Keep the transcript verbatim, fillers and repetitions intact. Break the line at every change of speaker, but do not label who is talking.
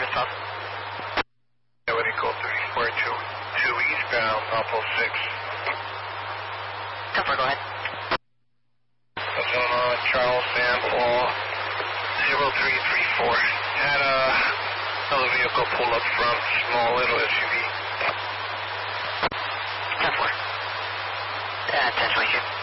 liftoff.
What do you call three four two two eastbound, Apple six.
ten four, go ahead.
What's going on? Charles Sample zero three three four. Had a, another vehicle pull up front, small little S U V.
ten four. Uh, ten twenty-two.